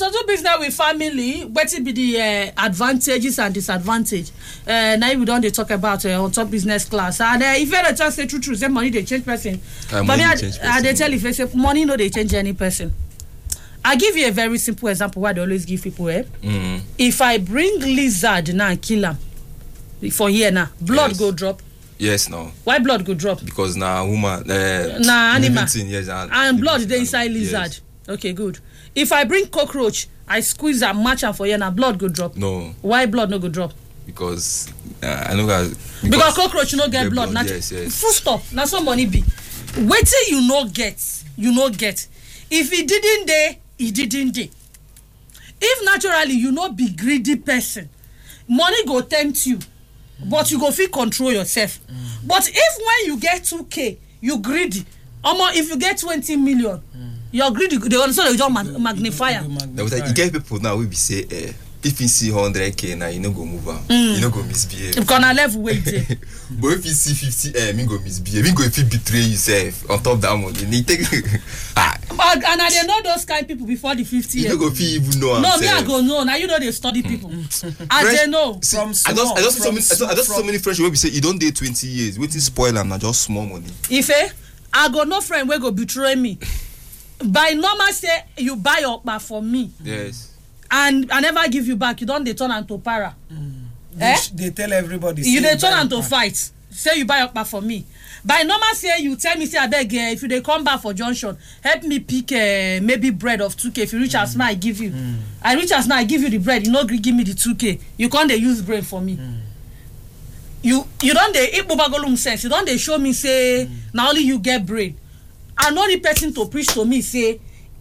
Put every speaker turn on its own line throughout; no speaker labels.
to do business with family, what will be the advantages and disadvantages? Now we don't talk about on top business class. And if you just say true, say money they change person. But they tell if you say money no they change any person. I give you a very simple example why they always give people. If I bring lizard now and kill him for here now, blood go drop.
Yes, no.
Why blood go drop?
Because now woman,
animal,
yes,
and blood they inside lizard. Yes. Okay, good. If I bring cockroach, I squeeze and match am for here now, blood go drop.
No.
Why blood no go drop?
Because I know that.
Because cockroach no get blood.
Yes.
Full stop. Now some money be. Wait till you no get. If he didn't dey, he didn't dey. If naturally you no be greedy person, money go tempt you, but you go feel control yourself. But if when you get 2K, you greedy. If you get 20 million, you're greedy. They also don't magnify.
You get people now we be say, if you see 100K now, you no go move on. You no go misbehave.
You gonna level waiting.
But if you see 50, you go misbehave. You go if you betray yourself on top of that money. You take.
And I dey know those kind of people before the 50 years.
You no go feel even know.
No, me I go know. Now you know they study people. I dey know.
I just so many friends wey be say you don't date 20 years. Waiting spoil am na just small money.
I got no friend wey go betray me. By normal say you buy okpa for me.
Yes.
And I never give you back. You don't they turn into para.
They tell everybody.
You they turn into fight. Say you buy okpa for me. By normal say you tell me say I beg if you they come back for junction, help me pick maybe bread of 2K. If you reach as now I give you. I reach as now I give you the bread. You no give me the 2K. You can't they use bread for me. You don't they eat bubagolum sense. You don't they show me say now only you get bread. And only person to preach to me say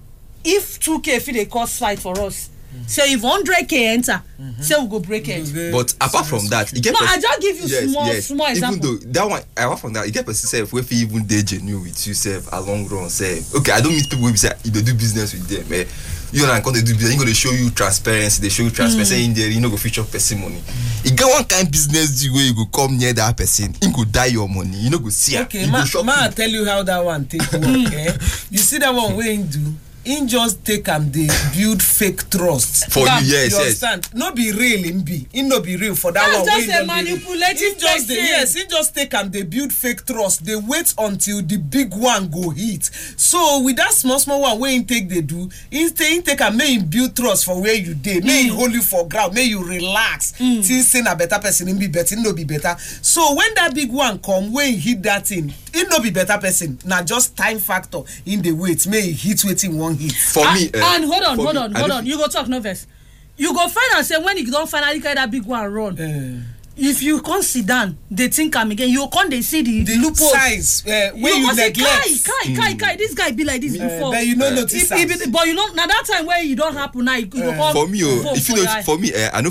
if 2K if they cause fight for us. Say if 100K enter, say we go break it.
But apart from that,
I just give you small example.
Even though that one, apart from that, you get person self if you even dey genuine with yourself a long run self. Okay, I don't meet people who say you do business with them. You know, when they do business, you gonna show you transparency. They show you transparency in there. You know, go feature person money. You get one kind of business deal where you go come near that person, you go die your money. You know, go see.
Okay, I tell you how that one take work. You see that one where you do. In just take they build fake trust
for you. Yes,
understand? No be real in be. In no be real for that one.
That's just a manipulative person.
In just take they build fake trust. They wait until the big one go hit. So with that small one where in take they do, in take may build trust for where you dey. May hold you for ground. May you relax. Till say a better person in be better. In no be better. So when that big one come, when hit that thing, in no be better person. Now just time factor in the wait. May hit waiting one.
For me,
and hold on. You go talk novice. You go find and say when you don't finally get that big one run. If you can't sit down, they think I'm again. You can't they see the loophole
size. When you neglect.
Kai, this guy be like this before.
But you don't notice.
But you know, now that time where you don't happen now, you go come.
For me, if you know, for me, I know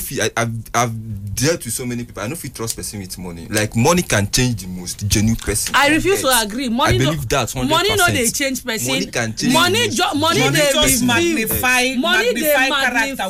I've dealt with so many people. I know if you trust person with money. Like money can change the most genuine person.
I refuse to agree. Money
I believe that 100%.
Money no they change person.
Money can change.
Money they
just magnify character.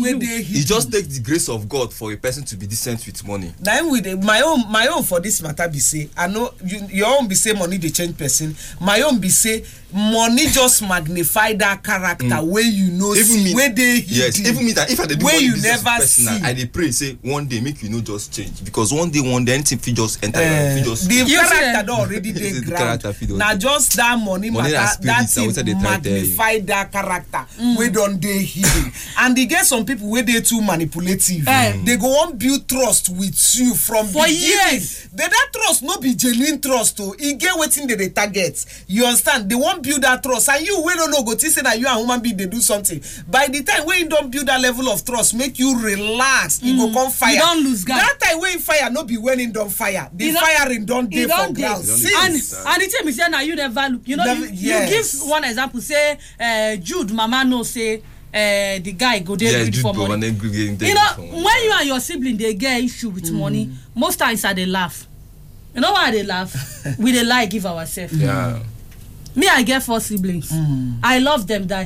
It just takes the grace of God for a person to be decent with money.
Now with my own for this matter be say I know your own be say money they change person. My own be say money just magnify that character where you know see where they
even me that if I do
where
money
you
business
never
personal,
see.
I dey pray say one day make you know just change because one day anything fit just enter just
the character don already dey ground. Now just that money matter that thing magnify that character where don dey hidden. And they get some people where they too manipulative. They go on build trust with you from
for
beginning.
years.
That trust no be genuine trust o. E get wetin they target. You understand? They won't build that trust and you wey no know go think say that you and human being they do something. By the time when you don't build that level of trust, make you relax. You go come fire.
You don't lose guard.
That time when you fire, no be when you don't fire. The firing don't dey for ground.
And the thing is say now you never look. You know you give one example. Say Jude mama no say. The guy go there greedy for money. You know, when you and your sibling they get issue with money, most times they laugh. You know why they laugh? We they lie give ourselves.
Yeah.
Me, I get 4 siblings. I love them die.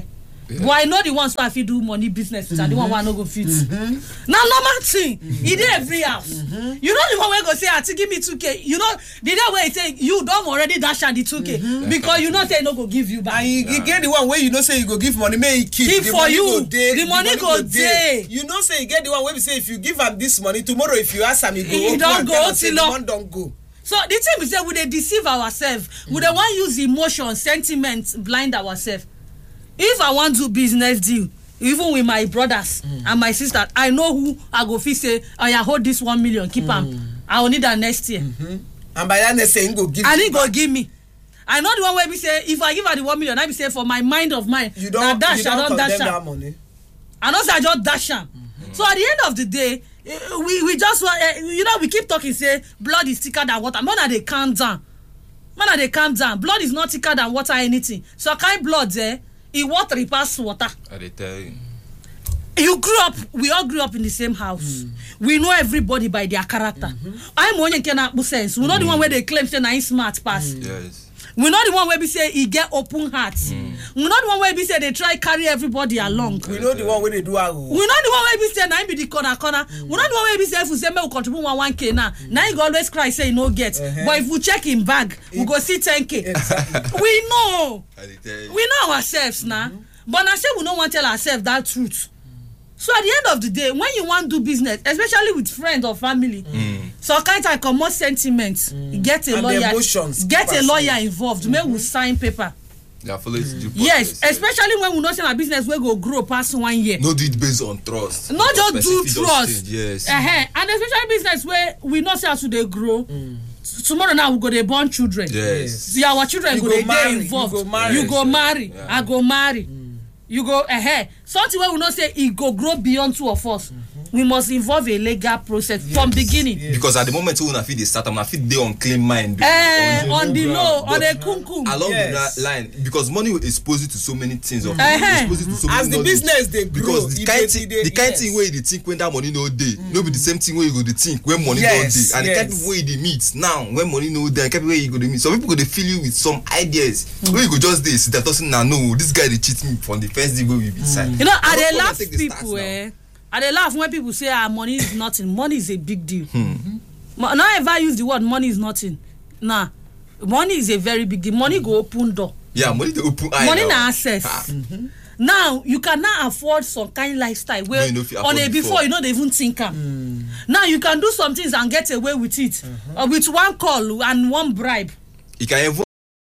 but I know the ones who I fit do money business with, and the one who I no go fit. Now normal thing, e dey every house. You know the one wey go say, "Ati, give me 2K." You know the day where he say you don't already dash am the 2K because you know say no go give you back.
And you get the one where you know say you go give money, may he keep
for you. The money go dey.
You know say you get the one where we say if you give him this money tomorrow, if you ask him,
he don't go till
the one don't go.
So the thing is that we dey deceive ourselves. We dey want use emotion, sentiment blind ourselves. If I want to do business deal, even with my brothers and my sisters, I know who I go fit say, "Oh yeah, hold this 1 million, keep am. I will need that next year."
And by that next year, he go give.
And he go give me. I know the one where we say, if I give her the 1 million, I be say for my mind of mine,
you don't dash that money.
And also I just dash am. So at the end of the day, we just we keep talking, say blood is thicker than water. Man, they calm down. Blood is not thicker than water anything. So kind blood there, it water repass water.
I dey tell you.
We all grew up in the same house. We know everybody by their character. I'm only can sense. We know the one where they claim say na smart pass.
Yes.
We know the one where we say he get open heart. We know the one where we say they try carry everybody along.
We know the one where they do our.
We know the one where we say na be the corner. We know the one where we say if we say we contribute 1K now he go always cry say he no get. But if we check him bag, we go see 10K. Exactly. We know. We know ourselves now. But I say we don't want to tell ourselves that truth. So at the end of the day, when you want to do business, especially with friends or family, so kind of common sentiments, get a lawyer involved. May we sign paper.
Yeah, follow it due process.
Yes, especially when we know say our business will go grow past 1 year.
No do it based on trust.
Not just do trust.
Yes.
And especially business where we know say as they grow. Tomorrow now we go dey born children.
Yes.
See our children go dey involved. You go marry.
Yeah.
I go marry. You go something where we not say it go grow beyond two of us. We must involve a legal process from beginning.
Because at the moment we wanna feed the start, I feel they on clean mind.
On the low, on a kumkum.
Along the line, because money will expose you to so many things. Expose you to so many
as the business they grow,
because the kind thing where they think when that money no day, no be the same thing where you go to think when money no day, and the kind of way they meet now when money no day, the kind of way you go to meet. Some people go to fill you with some ideas where you go just this that doesn't no this guy they cheat me from the first day we be side.
You know, I dey laugh people I dey laugh when people say money is nothing. Money is a big deal. Not ever use the word money is nothing. Nah, money is a very big deal. Money go open door.
Yeah, money to open eye.
Money na access. Now you cannot afford some kind of lifestyle where on a before you don't even think. Now you can do some things and get away with it with one call and one bribe.
You can